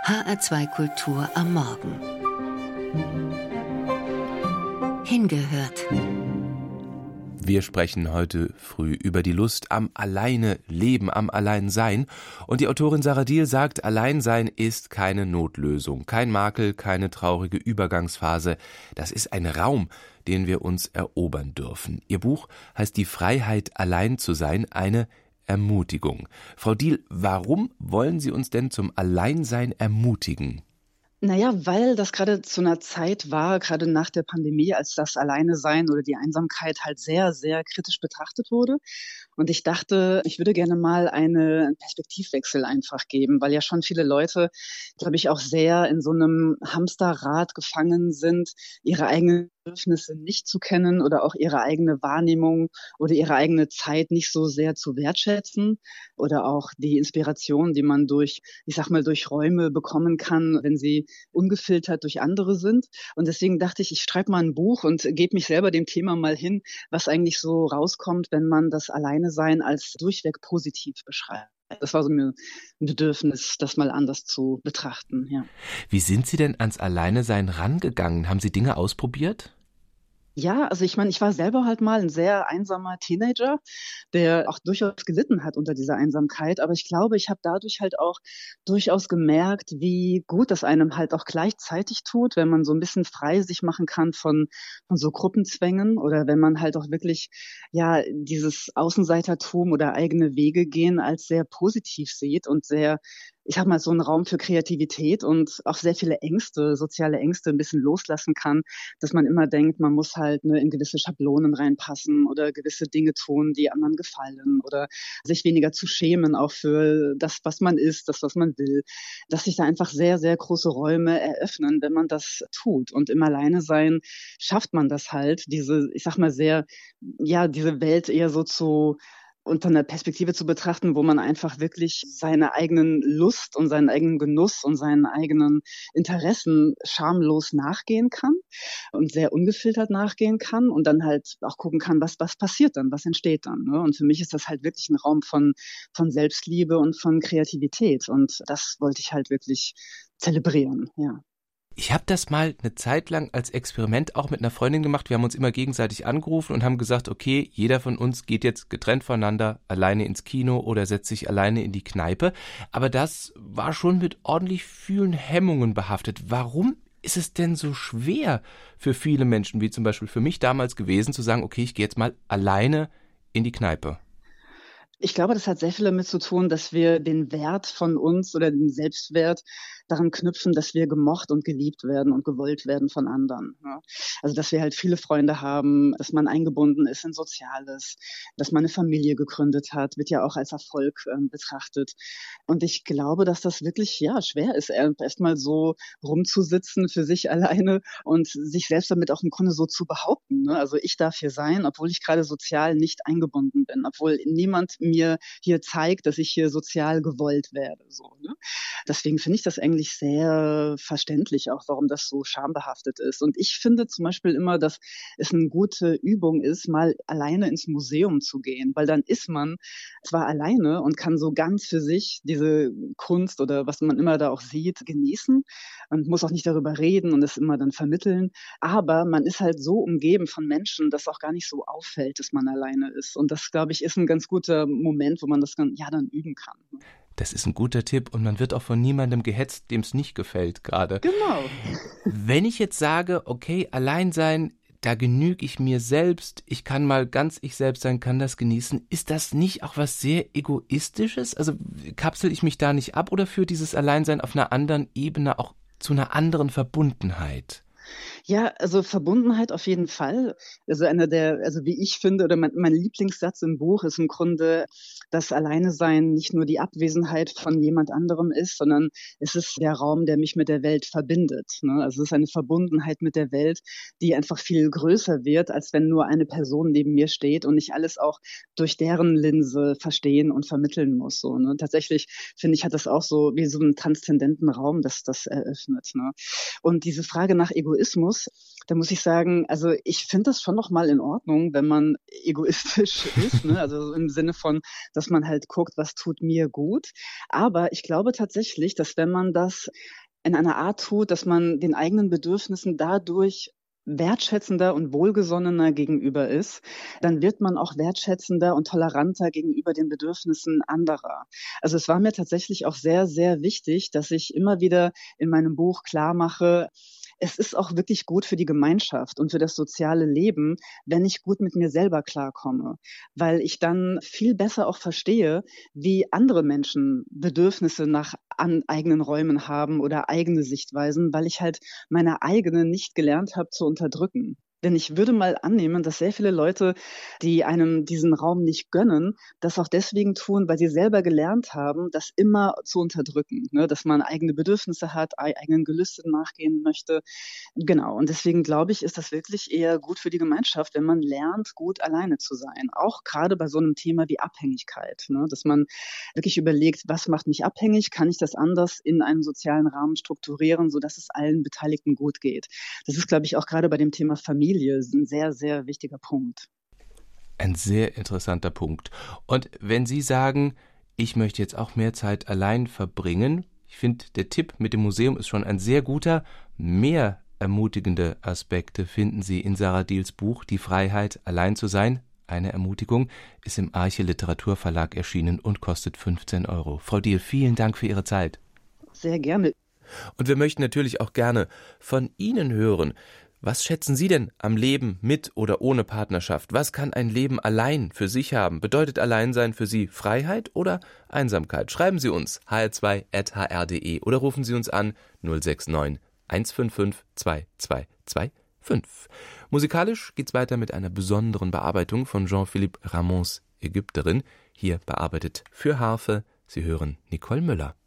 HR2 Kultur am Morgen. Hingehört. Wir sprechen heute früh über die Lust am Alleine-Leben, am Alleinsein. Und die Autorin Sarah Diehl sagt, Alleinsein ist keine Notlösung, kein Makel, keine traurige Übergangsphase. Das ist ein Raum, den wir uns erobern dürfen. Ihr Buch heißt Die Freiheit, allein zu sein, eine Ermutigung. Frau Diehl, warum wollen Sie uns denn zum Alleinsein ermutigen? Naja, weil das gerade zu einer Zeit war, gerade nach der Pandemie, als das Alleine-Sein oder die Einsamkeit halt sehr, sehr kritisch betrachtet wurde. Und ich dachte, ich würde gerne mal einen Perspektivwechsel einfach geben, weil ja schon viele Leute, glaube ich, auch sehr in so einem Hamsterrad gefangen sind, ihre eigenen Bedürfnisse nicht zu kennen oder auch ihre eigene Wahrnehmung oder ihre eigene Zeit nicht so sehr zu wertschätzen oder auch die Inspiration, die man durch, ich sag mal, durch Räume bekommen kann, wenn sie ungefiltert durch andere sind. Und deswegen dachte ich, ich schreibe mal ein Buch und gebe mich selber dem Thema mal hin, was eigentlich so rauskommt, wenn man das Alleine-Sein als durchweg positiv beschreibt. Das war so mir ein Bedürfnis, das mal anders zu betrachten, ja. Wie sind Sie denn ans Alleine-Sein rangegangen? Haben Sie Dinge ausprobiert? Ja, also ich meine, ich war selber halt mal ein sehr einsamer Teenager, der auch durchaus gelitten hat unter dieser Einsamkeit. Aber ich glaube, ich habe dadurch halt auch durchaus gemerkt, wie gut das einem halt auch gleichzeitig tut, wenn man so ein bisschen frei sich machen kann von so Gruppenzwängen oder wenn man halt auch wirklich, ja, dieses Außenseitertum oder eigene Wege gehen als sehr positiv sieht und sehr, ich sage mal, so 'n Raum für Kreativität und auch sehr viele Ängste, soziale Ängste 'n bisschen loslassen kann, dass man immer denkt, man muss halt, ne, in gewisse Schablonen reinpassen oder gewisse Dinge tun, die anderen gefallen oder sich weniger zu schämen auch für das, was man ist, das, was man will. Dass sich da einfach sehr, sehr große Räume eröffnen, wenn man das tut. Und im Alleinesein schafft man das halt, diese, ich sage mal, sehr, ja, diese Welt eher so zu unter einer Perspektive zu betrachten, wo man einfach wirklich seiner eigenen Lust und seinen eigenen Genuss und seinen eigenen Interessen schamlos nachgehen kann und sehr ungefiltert nachgehen kann und dann halt auch gucken kann, was passiert dann, was entsteht dann, ne? Und für mich ist das halt wirklich ein Raum von Selbstliebe und von Kreativität und das wollte ich halt wirklich zelebrieren, ja. Ich habe das mal eine Zeit lang als Experiment auch mit einer Freundin gemacht. Wir haben uns immer gegenseitig angerufen und haben gesagt, okay, jeder von uns geht jetzt getrennt voneinander alleine ins Kino oder setzt sich alleine in die Kneipe. Aber das war schon mit ordentlich vielen Hemmungen behaftet. Warum ist es denn so schwer für viele Menschen, wie zum Beispiel für mich damals gewesen, zu sagen, okay, ich gehe jetzt mal alleine in die Kneipe? Ich glaube, das hat sehr viel damit zu tun, dass wir den Wert von uns oder den Selbstwert daran knüpfen, dass wir gemocht und geliebt werden und gewollt werden von anderen, ne? Also, dass wir halt viele Freunde haben, dass man eingebunden ist in Soziales, dass man eine Familie gegründet hat, wird ja auch als Erfolg, betrachtet. Und ich glaube, dass das wirklich, ja, schwer ist, erst mal so rumzusitzen für sich alleine und sich selbst damit auch im Grunde so zu behaupten, ne? Also, ich darf hier sein, obwohl ich gerade sozial nicht eingebunden bin, obwohl niemand mir hier zeigt, dass ich hier sozial gewollt werde, so, ne? Deswegen finde ich das eigentlich sehr verständlich auch, warum das so schambehaftet ist. Und ich finde zum Beispiel immer, dass es eine gute Übung ist, mal alleine ins Museum zu gehen, weil dann ist man zwar alleine und kann so ganz für sich diese Kunst oder was man immer da auch sieht, genießen und muss auch nicht darüber reden und es immer dann vermitteln, aber man ist halt so umgeben von Menschen, dass auch gar nicht so auffällt, dass man alleine ist. Und das, glaube ich, ist ein ganz guter Moment, wo man das dann üben kann. Das ist ein guter Tipp und man wird auch von niemandem gehetzt, dem es nicht gefällt gerade. Genau. Wenn ich jetzt sage, okay, allein sein, da genüge ich mir selbst, ich kann mal ganz ich selbst sein, kann das genießen, ist das nicht auch was sehr Egoistisches? Also kapsel ich mich da nicht ab oder führt dieses Alleinsein auf einer anderen Ebene auch zu einer anderen Verbundenheit? Ja, also Verbundenheit auf jeden Fall. Also wie ich finde, oder mein Lieblingssatz im Buch ist im Grunde, dass Alleinesein nicht nur die Abwesenheit von jemand anderem ist, sondern es ist der Raum, der mich mit der Welt verbindet, ne? Also es ist eine Verbundenheit mit der Welt, die einfach viel größer wird, als wenn nur eine Person neben mir steht und ich alles auch durch deren Linse verstehen und vermitteln muss, so, ne? Tatsächlich finde ich, hat das auch so wie so einen transzendenten Raum, das eröffnet, ne? Und diese Frage nach Egoismus, da muss ich sagen, also ich finde das schon noch mal in Ordnung, wenn man egoistisch ist, ne? Also im Sinne von, dass dass man halt guckt, was tut mir gut. Aber ich glaube tatsächlich, dass wenn man das in einer Art tut, dass man den eigenen Bedürfnissen dadurch wertschätzender und wohlgesonnener gegenüber ist, dann wird man auch wertschätzender und toleranter gegenüber den Bedürfnissen anderer. Also es war mir tatsächlich auch sehr, sehr wichtig, dass ich immer wieder in meinem Buch klar mache, es ist auch wirklich gut für die Gemeinschaft und für das soziale Leben, wenn ich gut mit mir selber klarkomme, weil ich dann viel besser auch verstehe, wie andere Menschen Bedürfnisse nach eigenen Räumen haben oder eigene Sichtweisen, weil ich halt meine eigene nicht gelernt habe zu unterdrücken. Denn ich würde mal annehmen, dass sehr viele Leute, die einem diesen Raum nicht gönnen, das auch deswegen tun, weil sie selber gelernt haben, das immer zu unterdrücken, ne? Dass man eigene Bedürfnisse hat, eigenen Gelüsten nachgehen möchte. Genau. Und deswegen glaube ich, ist das wirklich eher gut für die Gemeinschaft, wenn man lernt, gut alleine zu sein. Auch gerade bei so einem Thema wie Abhängigkeit, ne? Dass man wirklich überlegt, was macht mich abhängig? Kann ich das anders in einem sozialen Rahmen strukturieren, sodass es allen Beteiligten gut geht? Das ist, glaube ich, auch gerade bei dem Thema Familie ein sehr, sehr wichtiger Punkt. Ein sehr interessanter Punkt. Und wenn Sie sagen, ich möchte jetzt auch mehr Zeit allein verbringen, ich finde, der Tipp mit dem Museum ist schon ein sehr guter. Mehr ermutigende Aspekte finden Sie in Sara Diels Buch Die Freiheit, allein zu sein. Eine Ermutigung, ist im Arche Literaturverlag erschienen und kostet 15 €. Frau Diel, vielen Dank für Ihre Zeit. Sehr gerne. Und wir möchten natürlich auch gerne von Ihnen hören. Was schätzen Sie denn am Leben mit oder ohne Partnerschaft? Was kann ein Leben allein für sich haben? Bedeutet Alleinsein für Sie Freiheit oder Einsamkeit? Schreiben Sie uns hr2@hr.de oder rufen Sie uns an 069 155 2225. Musikalisch geht's weiter mit einer besonderen Bearbeitung von Jean-Philippe Ramon's Ägypterin, hier bearbeitet für Harfe. Sie hören Nicole Müller.